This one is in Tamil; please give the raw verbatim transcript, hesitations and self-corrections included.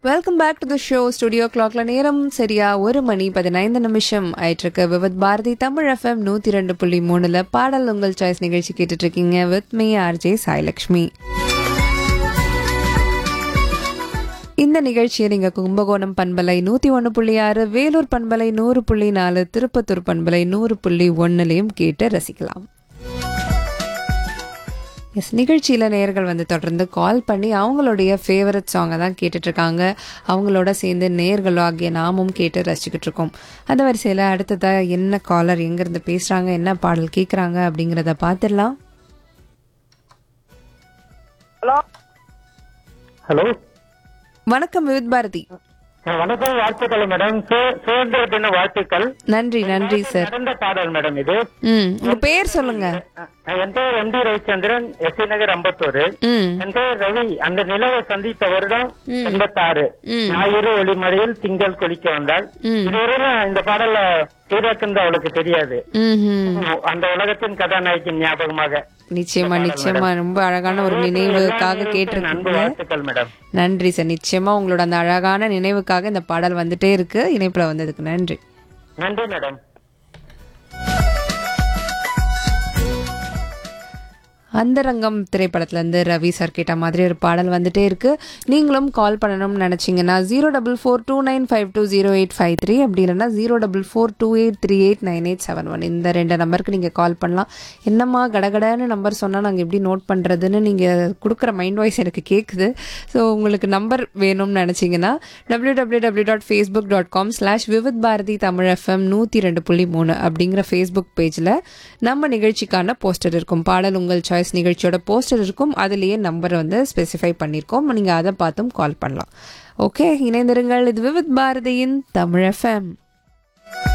Welcome back to the show. Studio கிளாக்ல நேரம் சரியா ஒரு மணி பதினைந்து நிமிஷம் ஆயிட்டு இருக்கு. விவித் பாரதி தமிழ் எஃப்எம் நூத்தி ரெண்டு புள்ளி மூணுல பாடல் உங்கள் சாய்ஸ் நிகழ்ச்சி கேட்டுட்டு இருக்கீங்க வித் மீ ஆர்ஜே சாய்லக்ஷ்மி. இந்த நிகழ்ச்சியை நீங்க கும்பகோணம் பண்பலை நூத்தி ஒன்னு புள்ளி ஆறு, வேலூர் பண்பலை நூறு புள்ளி நாலு, திருப்பத்தூர் பண்பலை நூறு புள்ளி ஒன்னுலயும் கேட்டு ரசிக்கலாம். எஸ், நிகழ்ச்சியில் நேயர்கள் வந்து தொடர்ந்து கால் பண்ணி அவங்களுடைய ஃபேவரட் சாங்கை தான் கேட்டுட்ருக்காங்க. அவங்களோட சேர்ந்து நேயர்களோ ஆகிய நாமும் கேட்டு ரசிச்சுக்கிட்டு இருக்கோம். அந்த வரிசையில் அடுத்ததாக என்ன காலர் எங்கேருந்து பேசுகிறாங்க, என்ன பாடல் கேட்குறாங்க அப்படிங்கிறத பார்த்துடலாம். ஹலோ ஹலோ வணக்கம் விவித் பாரதி. வணக்கம், வாழ்த்துக்கள் மேடம். சுதந்திர தின வாழ்த்துக்கள். நன்றி நன்றி சார். நடந்த பாடல் மேடம் இது. ம் உங்க பேர் சொல்லுங்க. என் பேர் M D Ravichandran, S C நகர் அம்பத்தூர். என் பேர் ரவி. அந்த நிலவை சந்தித்த வருடம் எண்பத்தி ஆறு. ஞாயிறு ஒளிமறையில் திங்கள் கொளிக்க வந்தாள். இதுவரை இந்த பாடல சீராக்குந்து அவளுக்கு தெரியாது. அந்த உலகத்தின் கதாநாயகின் ஞாபகமாக. நிச்சயமா நிச்சயமா ரொம்ப அழகான ஒரு நினைவுக்காக கேட்டிருக்கீங்க. நன்றி சார். நிச்சயமா உங்களோட அந்த அழகான நினைவுக்காக இந்த பாடல் வந்துட்டே இருக்கு. இணைப்புல வந்ததுக்கு நன்றி. நன்றி மேடம். அந்தரங்கம் திரைப்படத்துல இருந்து ரவி சார் கேட்ட மாதிரி ஒரு பாடல் வந்துட்டே இருக்கு. நீங்களும் கால் பண்ணணும்னு நினைச்சீங்கன்னா zero double four two nine five two zero eight five three அப்படி இல்லைன்னா zero double four two eight three eight nine eight seven one இந்த ரெண்டு நம்பருக்கு நீங்கள் கால் பண்ணலாம். என்னம்மா கடகடன்னு நம்பர் சொன்னால் நாங்கள் எப்படி நோட் பண்ணுறதுன்னு நீங்கள் கொடுக்குற மைண்ட் வாய்ஸ் எனக்கு கேட்குது. ஸோ உங்களுக்கு நம்பர் வேணும்னு நினச்சிங்கன்னா W W W dot Facebook dot com slash Vividh Bharathi Tamil FM நூற்றி ரெண்டு புள்ளி மூணு அப்படிங்கிற ஃபேஸ்புக் பேஜில் நம்ம நிகழ்ச்சிக்கான போஸ்டர் இருக்கும். பாடல் உங்கள் சாய்ஸ் நிகழ்ச்சியோட போஸ்டர் இருக்கும். அதுலேயே நம்பர் வந்து ஸ்பெசிஃபை பண்ணியிருக்கோம். நீங்கள் அதை பார்த்தும் கால் பண்ணலாம். ஓகே, இணைந்திருங்கள். இது விவித் பாரதியின் தமிழ் எஃப்எம்.